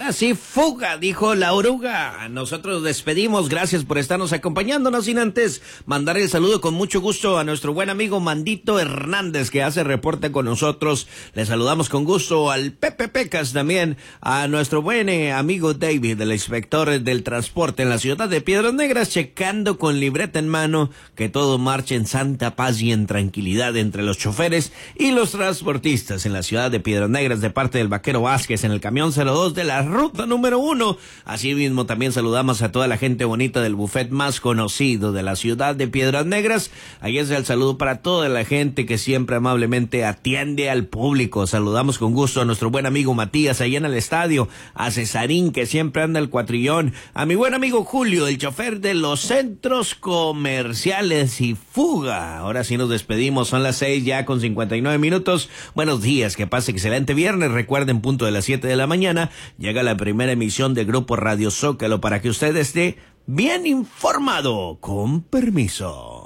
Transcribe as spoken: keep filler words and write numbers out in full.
más y fuga, dijo la oruga. Nosotros despedimos, gracias por estarnos acompañando, no sin antes mandar el saludo con mucho gusto a nuestro buen amigo Mandito Hernández, que hace reporte con nosotros. Le saludamos con gusto al Pepe Pecas también, a nuestro buen eh, amigo David, el inspector del transporte en la ciudad de Piedras Negras, checando con libreta en mano que todo marche en santa paz y en tranquilidad entre los choferes y los transportistas en la ciudad de Piedras Negras, de parte del Vaquero Vázquez en el camión cero dos de la ruta número uno. Asimismo también saludamos a toda la gente bonita del buffet más conocido de la ciudad de Piedras Negras. Ahí es el saludo para toda la gente que siempre amablemente atiende al público. Saludamos con gusto a nuestro buen amigo Matías ahí en el estadio, a Cesarín que siempre anda el cuatrillón, a mi buen amigo Julio, el chofer de los centros comerciales y fuga. Ahora sí nos despedimos, son las seis ya con cincuenta y nueve minutos. Buenos días, que pase excelente viernes. Recuerden, punto de las siete de la mañana llega la primera emisión de Grupo Radio Zócalo para que usted esté bien informado. Con permiso.